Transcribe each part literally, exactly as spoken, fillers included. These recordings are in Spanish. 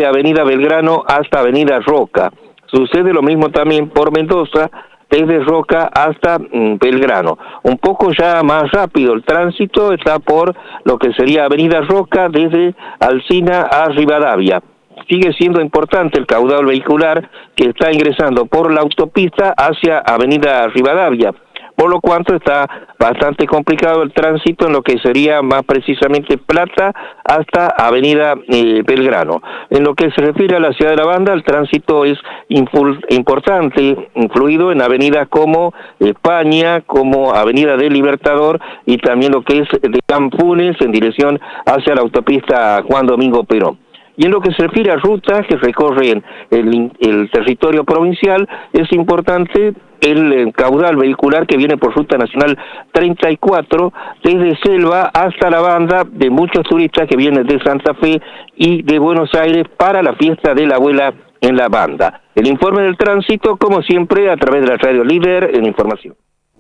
desde Avenida Belgrano hasta Avenida Roca. Sucede lo mismo también por Mendoza, desde Roca hasta mm, Belgrano. Un poco ya más rápido el tránsito está por lo que sería Avenida Roca, desde Alsina a Rivadavia. Sigue siendo importante el caudal vehicular que está ingresando por la autopista hacia Avenida Rivadavia, por lo cual está bastante complicado el tránsito en lo que sería más precisamente Plata hasta Avenida eh, Belgrano. En lo que se refiere a la ciudad de la Banda, el tránsito es importante, influido en avenidas como España, como Avenida del Libertador y también lo que es de Campunes en dirección hacia la autopista Juan Domingo Perón. Y en lo que se refiere a rutas que recorren el, el territorio provincial, es importante el, el caudal vehicular que viene por Ruta Nacional treinta y cuatro, desde Selva hasta La Banda, de muchos turistas que vienen de Santa Fe y de Buenos Aires para la fiesta de la abuela en La Banda. El informe del tránsito, como siempre, a través de la Radio Líder en Información.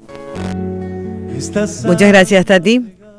Muchas gracias, Tati.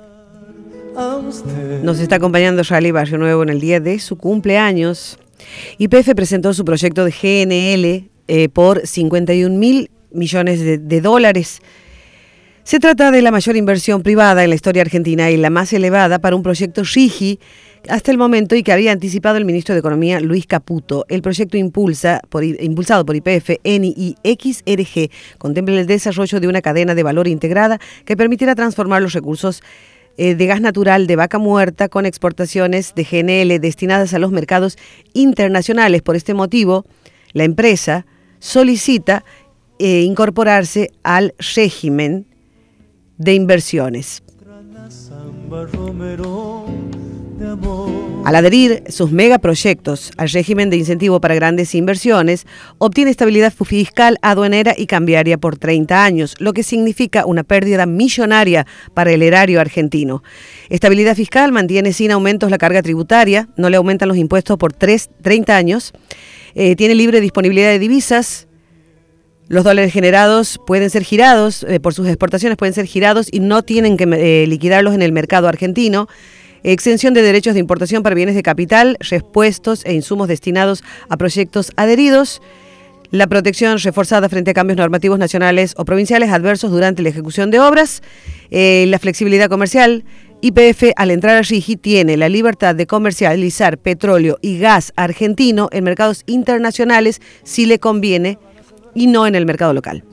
Nos está acompañando Rally Barrio Nuevo en el día de su cumpleaños. Y P F presentó su proyecto de G N L eh, por cincuenta y un mil millones de, de dólares. Se trata de la mayor inversión privada en la historia argentina y la más elevada para un proyecto RIGI hasta el momento, y que había anticipado el ministro de Economía, Luis Caputo. El proyecto impulsa por, impulsado por Y P F, Eni y X R G contempla el desarrollo de una cadena de valor integrada que permitirá transformar los recursos de gas natural de Vaca Muerta con exportaciones de G N L destinadas a los mercados internacionales. Por este motivo, la empresa solicita eh, incorporarse al régimen de inversiones. Al adherir sus megaproyectos al régimen de incentivo para grandes inversiones, obtiene estabilidad fiscal, aduanera y cambiaria por treinta años, lo que significa una pérdida millonaria para el erario argentino. Estabilidad fiscal mantiene sin aumentos la carga tributaria, no le aumentan los impuestos por tres, treinta años, eh, tiene libre disponibilidad de divisas. Los dólares generados pueden ser girados, eh, por sus exportaciones pueden ser girados y no tienen que eh, liquidarlos en el mercado argentino. Exención de derechos de importación para bienes de capital, repuestos e insumos destinados a proyectos adheridos. La protección reforzada frente a cambios normativos nacionales o provinciales adversos durante la ejecución de obras. Eh, la flexibilidad comercial. Y P F, al entrar a RIGI, tiene la libertad de comercializar petróleo y gas argentino en mercados internacionales si le conviene y no en el mercado local.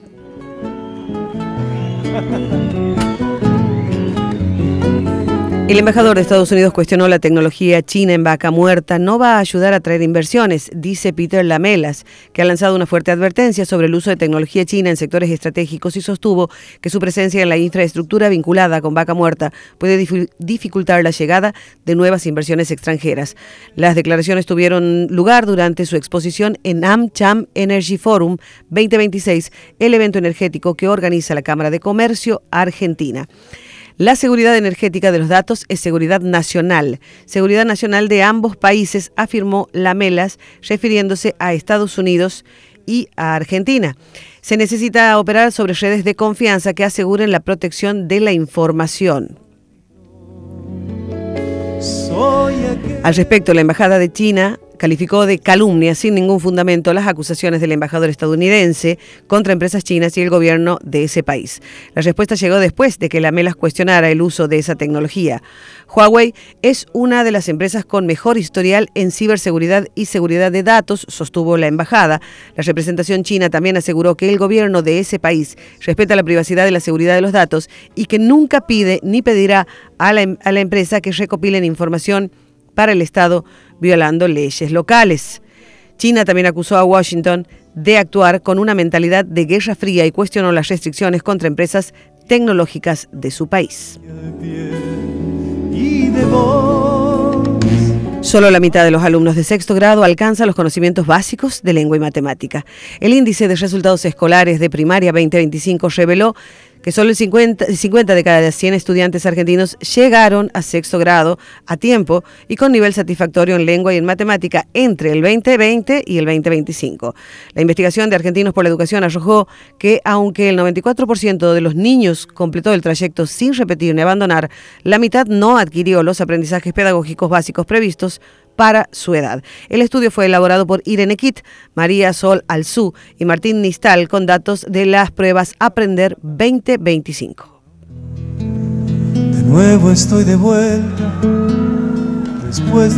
El embajador de Estados Unidos cuestionó la tecnología china en Vaca Muerta. No va a ayudar a atraer inversiones, dice Peter Lamelas, que ha lanzado una fuerte advertencia sobre el uso de tecnología china en sectores estratégicos y sostuvo que su presencia en la infraestructura vinculada con Vaca Muerta puede dificultar la llegada de nuevas inversiones extranjeras. Las declaraciones tuvieron lugar durante su exposición en AmCham Energy Forum veinte veintiséis, el evento energético que organiza la Cámara de Comercio Argentina. La seguridad energética de los datos es seguridad nacional. Seguridad nacional de ambos países, afirmó Lamelas, refiriéndose a Estados Unidos y a Argentina. Se necesita operar sobre redes de confianza que aseguren la protección de la información. Al respecto, la Embajada de China calificó de calumnia sin ningún fundamento las acusaciones del embajador estadounidense contra empresas chinas y el gobierno de ese país. La respuesta llegó después de que Lamelas cuestionara el uso de esa tecnología. Huawei es una de las empresas con mejor historial en ciberseguridad y seguridad de datos, sostuvo la embajada. La representación china también aseguró que el gobierno de ese país respeta la privacidad y la seguridad de los datos y que nunca pide ni pedirá a la, a la empresa que recopilen información para el Estado violando leyes locales. China también acusó a Washington de actuar con una mentalidad de guerra fría y cuestionó las restricciones contra empresas tecnológicas de su país. Solo la mitad de los alumnos de sexto grado alcanza los conocimientos básicos de lengua y matemática. El índice de resultados escolares de primaria veinte veinticinco reveló que solo el cincuenta, cincuenta de cada cien estudiantes argentinos llegaron a sexto grado a tiempo y con nivel satisfactorio en lengua y en matemática entre el veinte veinte y el veinte veinticinco. La investigación de Argentinos por la Educación arrojó que, aunque el noventa y cuatro por ciento de los niños completó el trayecto sin repetir ni abandonar, la mitad no adquirió los aprendizajes pedagógicos básicos previstos para su edad. El estudio fue elaborado por Irene Kitt, María Sol Alzú y Martín Nistal con datos de las pruebas Aprender veinte veinticinco. De nuevo estoy de vuelta después de